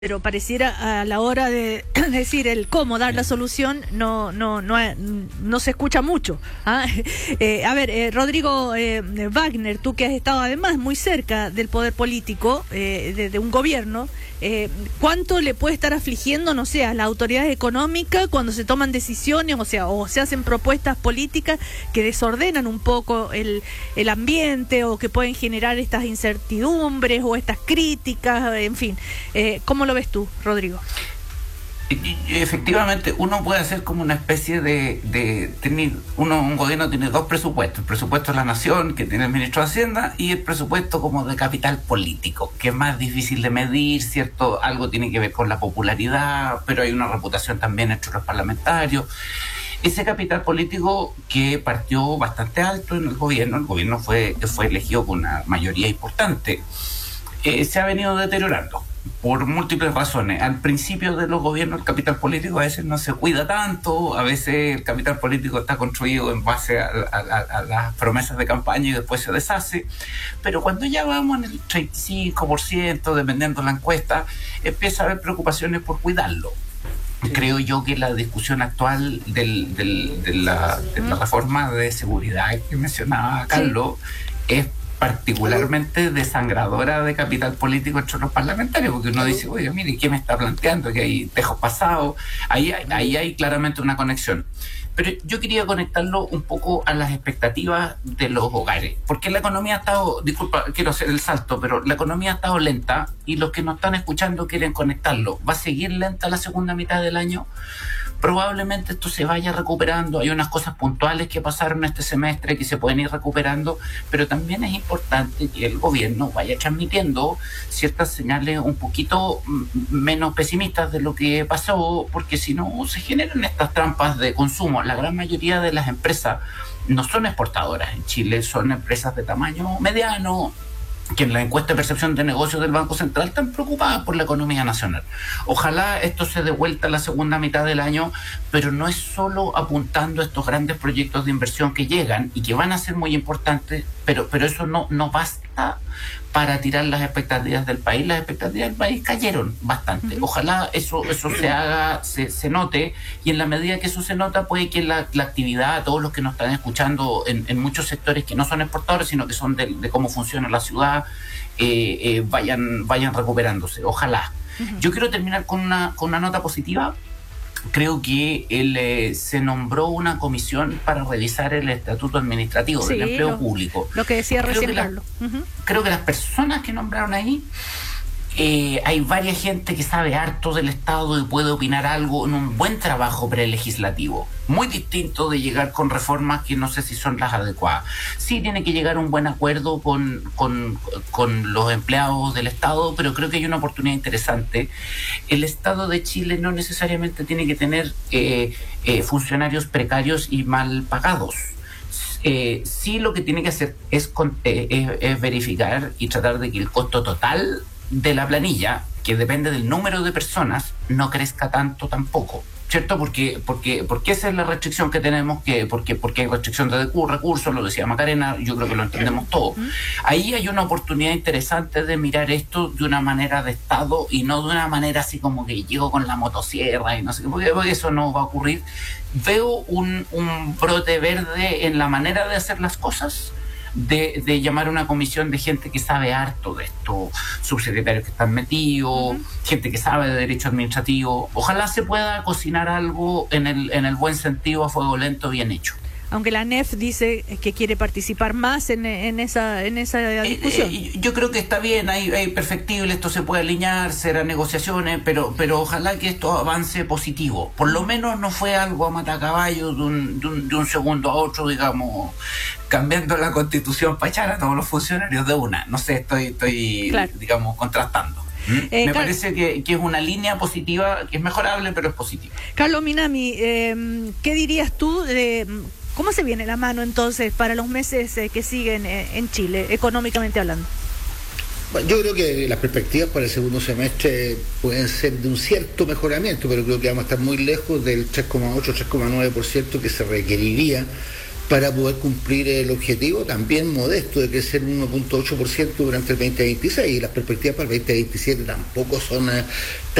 pero pareciera a la hora de decir el cómo dar la solución no se escucha mucho. ¿Ah? A ver, Rodrigo Wagner, tú que has estado además muy cerca del poder político de un gobierno, ¿cuánto le puede estar afligiendo, no sé, a las autoridades económicas cuando se toman decisiones, o se hacen propuestas políticas que desordenan un poco el ambiente o que pueden generar estas incertidumbres o estas críticas, en fin? ¿Cómo lo ves tú, Rodrigo? Efectivamente, uno puede hacer como una especie de tener un gobierno tiene dos presupuestos: el presupuesto de la nación, que tiene el ministro de Hacienda, y el presupuesto como de capital político, que es más difícil de medir, ¿cierto? Algo tiene que ver con la popularidad, pero hay una reputación también entre los parlamentarios. Ese capital político, que partió bastante alto en el gobierno fue elegido con una mayoría importante, se ha venido deteriorando por múltiples razones. Al principio de los gobiernos el capital político a veces no se cuida tanto, a veces el capital político está construido en base a las promesas de campaña y después se deshace, pero cuando ya vamos en el 35%, dependiendo de la encuesta, empieza a haber preocupaciones por cuidarlo. Sí. Creo yo que la discusión actual de la reforma de seguridad que mencionaba Carlos, sí, es particularmente desangradora de capital político entre los parlamentarios, porque uno dice, oye, mire, ¿qué me está planteando? Que hay tejos pasados. Ahí hay claramente una conexión. Pero yo quería conectarlo un poco a las expectativas de los hogares, porque la economía ha estado, disculpa, quiero hacer el salto, pero la economía ha estado lenta y los que nos están escuchando quieren conectarlo. ¿Va a seguir lenta la segunda mitad del año? Probablemente esto se vaya recuperando. Hay unas cosas puntuales que pasaron este semestre que se pueden ir recuperando, pero también es importante que el gobierno vaya transmitiendo ciertas señales un poquito menos pesimistas de lo que pasó, porque si no se generan estas trampas de consumo. La gran mayoría de las empresas no son exportadoras en Chile, son empresas de tamaño mediano, que en la encuesta de percepción de negocios del Banco Central están preocupadas por la economía nacional. Ojalá esto se dé vuelta a la segunda mitad del año, pero no es solo apuntando a estos grandes proyectos de inversión que llegan y que van a ser muy importantes, pero eso no basta para tirar las expectativas del país. Las expectativas del país cayeron bastante. Ojalá eso se haga, se note, y en la medida que eso se nota, puede que la actividad, todos los que nos están escuchando en muchos sectores que no son exportadores, sino que son de cómo funciona la ciudad, vayan recuperándose. Ojalá. Yo quiero terminar con una nota positiva. Creo que se nombró una comisión para revisar el estatuto administrativo del empleo público. Lo que decía recién Carlos. Creo que las personas que nombraron ahí, hay varias gente que sabe harto del Estado y puede opinar algo en un buen trabajo prelegislativo. Muy distinto de llegar con reformas que no sé si son las adecuadas. Sí tiene que llegar a un buen acuerdo con los empleados del Estado, pero creo que hay una oportunidad interesante. El Estado de Chile no necesariamente tiene que tener funcionarios precarios y mal pagados. Sí, lo que tiene que hacer es verificar y tratar de que el costo total de la planilla, que depende del número de personas, no crezca tanto tampoco, ¿cierto? Porque esa es la restricción que tenemos, porque hay restricción de recursos, lo decía Macarena, yo creo que lo entendemos todos. Ahí hay una oportunidad interesante de mirar esto de una manera de Estado y no de una manera así como que llego con la motosierra y no sé, porque eso no va a ocurrir. Veo un brote verde en la manera de hacer las cosas, de llamar a una comisión de gente que sabe harto de esto, subsecretarios que están metidos, gente que sabe de derecho administrativo. Ojalá se pueda cocinar algo en el buen sentido, a fuego lento, bien hecho. Aunque la ANEF dice que quiere participar más en esa discusión. Yo creo que está bien, hay perfectible, esto se puede alinear, serán negociaciones, pero ojalá que esto avance positivo. Por lo menos no fue algo a matacaballo de un segundo a otro, digamos, cambiando la Constitución para echar a todos los funcionarios de una. No sé, estoy claro, digamos, contrastando. Me parece que es una línea positiva, que es mejorable, pero es positiva. Carlos Minami, ¿qué dirías tú de cómo se viene la mano entonces para los meses que siguen en Chile, económicamente hablando? Bueno, yo creo que las perspectivas para el segundo semestre pueden ser de un cierto mejoramiento, pero creo que vamos a estar muy lejos del 3,8-3,9% que se requeriría para poder cumplir el objetivo también modesto de crecer 1.8% durante el 2026, y las perspectivas para el 2027 tampoco son